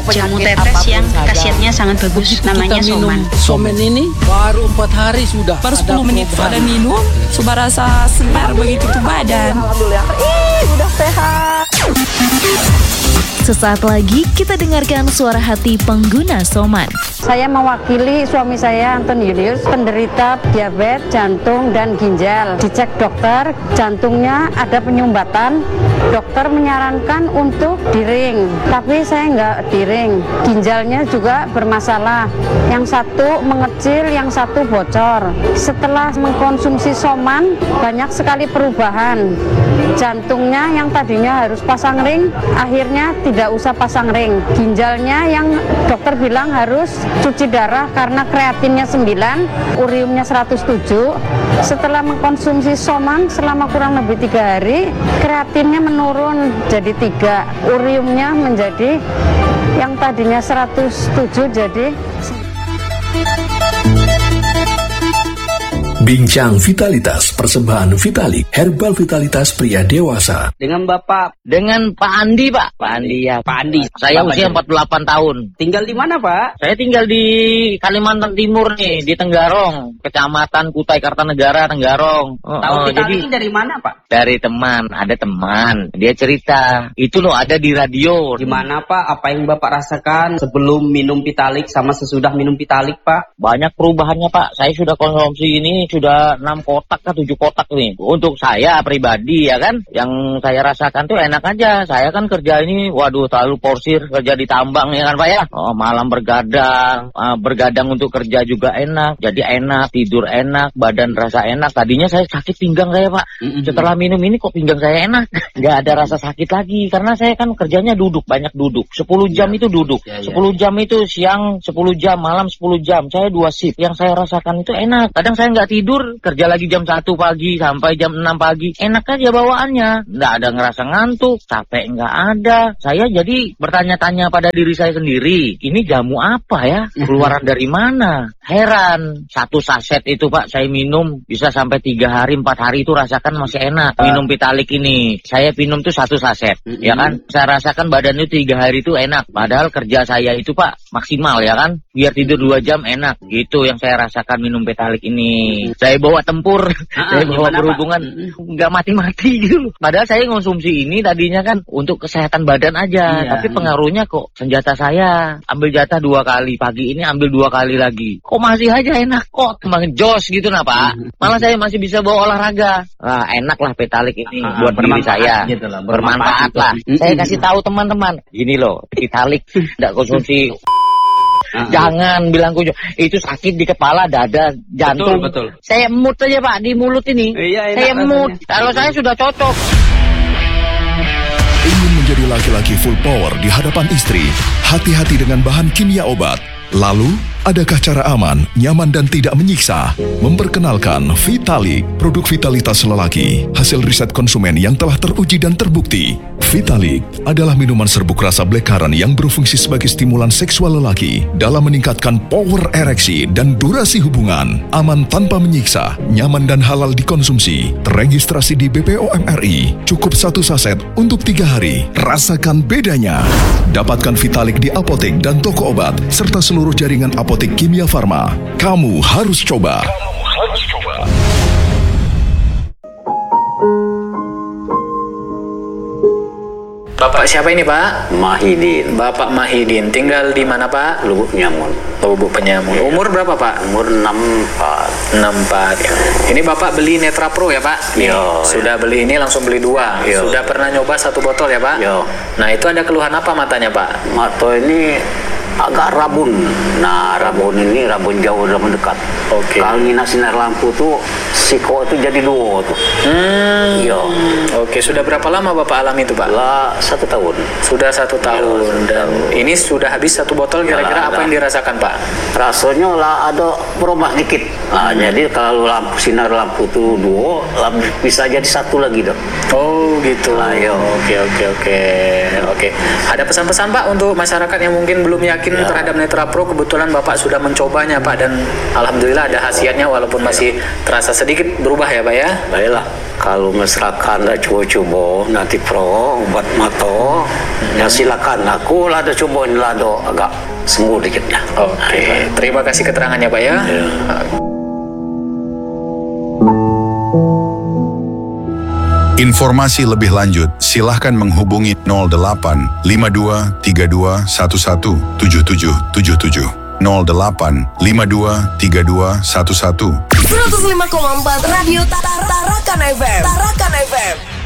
jamu tetes yang khasiatnya sangat bagus, namanya soman. Somen ini baru 4 hari sudah. Baru 10 menit sudah minum, sudah rasa segar begitu tuh badan. Alhamdulillah, udah sehat. Sesaat lagi kita dengarkan suara hati pengguna Soman. Saya mewakili suami saya, Anton Julius, penderita diabetes, jantung, dan ginjal. Dicek dokter, jantungnya ada penyumbatan. Dokter menyarankan untuk diring, tapi saya nggak diring. Ginjalnya juga bermasalah. Yang satu mengecil, yang satu bocor. Setelah mengkonsumsi Soman, banyak sekali perubahan. Jantungnya yang tadinya harus pasang ring, akhirnya tidak usah pasang ring. Ginjalnya yang dokter bilang harus cuci darah karena kreatinnya 9, uriumnya 107. Setelah mengkonsumsi Soman selama kurang lebih 3 hari, kreatinnya menurun jadi 3, uriumnya menjadi yang tadinya 107 jadi. Bincang Vitalitas persembahan Vitalik Herbal Vitalitas pria dewasa. Dengan Bapak, dengan Pak Andi, Pak. Pak Andi ya. Pak Andi. Saya Bapak usia 48 tahun. Tinggal di mana, Pak? Saya tinggal di Kalimantan Timur nih, di Tenggarong, Kecamatan Kutai Kartanegara, Tenggarong. Tahu Vitalik ini dari mana, Pak? Dari teman, ada teman. Dia cerita, itu loh ada di radio. Gimana, Pak? Apa yang Bapak rasakan sebelum minum Vitalik sama sesudah minum Vitalik, Pak? Banyak perubahannya, Pak. Saya sudah konsumsi ini sudah 6 kotak atau 7 kotak nih. Untuk saya pribadi ya kan, yang saya rasakan tuh enak aja. Saya kan kerja ini, waduh terlalu porsir, kerja di tambang ya kan Pak ya. Malam bergadang untuk kerja juga enak. Jadi enak, tidur enak, badan rasa enak. Tadinya saya sakit pinggang saya Pak. Setelah minum ini kok pinggang saya enak. Nggak ada rasa sakit lagi. Karena saya kan kerjanya duduk, banyak duduk. 10 jam itu duduk. 10 jam itu siang 10 jam, malam 10 jam. Saya 2 shift. Yang saya rasakan itu enak. Kadang saya nggak tidur, kerja lagi jam 1 pagi sampai jam 6 pagi. Enak aja bawaannya. Nggak ada ngerasa ngantuk, capek nggak ada. Saya jadi bertanya-tanya pada diri saya sendiri, ini jamu apa ya? Keluaran dari mana? Heran. 1 saset itu Pak, saya minum bisa sampai 3 hari, 4 hari itu rasakan masih enak. Minum Vitalik ini. Saya minum tuh 1 saset. Ya kan? Saya rasakan badan itu 3 hari itu enak. Padahal kerja saya itu Pak, maksimal ya kan? Biar tidur 2 jam enak. Gitu yang saya rasakan minum Vitalik ini. Saya bawa tempur, saya bawa berhubungan, nggak mati-mati gitu. Padahal saya konsumsi ini tadinya kan untuk kesehatan badan aja, tapi pengaruhnya kok senjata saya ambil jatah 2 kali, pagi ini ambil 2 kali lagi. Kok masih aja enak kok, jos gitu nah Pak. Malah saya masih bisa bawa olahraga. Nah, enak lah Vitalik ini buat diri saya, gitu lah, bermanfaat lah. Saya kasih tahu teman-teman, gini loh, Vitalik nggak konsumsi. Jangan bilang kunjung, itu sakit di kepala, dada, jantung. Betul. Saya emut aja Pak di mulut ini. Saya emut. Kalau saya sudah cocok. Ingin menjadi laki-laki full power di hadapan istri? Hati-hati dengan bahan kimia obat. Lalu, adakah cara aman, nyaman dan tidak menyiksa? Memperkenalkan Vitalik, produk vitalitas lelaki, hasil riset konsumen yang telah teruji dan terbukti. Vitalik adalah minuman serbuk rasa blackcurrant yang berfungsi sebagai stimulan seksual lelaki dalam meningkatkan power ereksi dan durasi hubungan. Aman tanpa menyiksa, nyaman dan halal dikonsumsi. Terregistrasi di BPOM RI. Cukup 1 saset untuk 3 hari. Rasakan bedanya. Dapatkan Vitalik di apotek dan toko obat serta seluruh jaringan apotek Kimia Farma. Kamu harus coba. Bapak siapa ini Pak? Mahidin. Bapak Mahidin. Tinggal di mana Pak? Lubuk Penyamun. Lubuk Penyamun. Umur berapa Pak? Umur 64. 64 ya. Ini Bapak beli Netra Pro ya Pak? Yo. Sudah beli ini langsung beli 2. Yo. Sudah pernah nyoba 1 botol ya Pak? Yo. Nah itu ada keluhan apa matanya Pak? Mata ini agak rabun. Nah, rabun ini rabun jauh dan mendekat. Oke. Kalau ngina sinar lampu tuh siko itu jadi 2 tuh. Iya. Oke, sudah berapa lama Bapak alami itu Pak? Lah 1 tahun. Sudah 1 tahun. Dan ini sudah habis 1 botol, kira-kira apa yang dirasakan Pak? Rasanya lah ada berubah dikit. Nah, jadi kalau lampu sinar lampu tuh 2, bisa jadi 1 lagi dong. Oh gitu. Ayo. Oke. Ada pesan-pesan Pak untuk masyarakat yang mungkin belum yakin terhadap Netra Pro? Kebetulan Bapak sudah mencobanya Pak, dan alhamdulillah ada khasiatnya walaupun masih terasa sedikit berubah ya Pak ya? Baiklah, kalau masyarakat nak coba-coba nanti pro obat mata, ya silakan. Aku lah ada coba ini lah agak sembuh dikit ya. Oke, terima kasih keterangannya Pak ya. Informasi lebih lanjut, silahkan menghubungi 08 52 32 11 7777. 08 52 32 11 105,4 Radio Tarakan FM. Tarakan FM.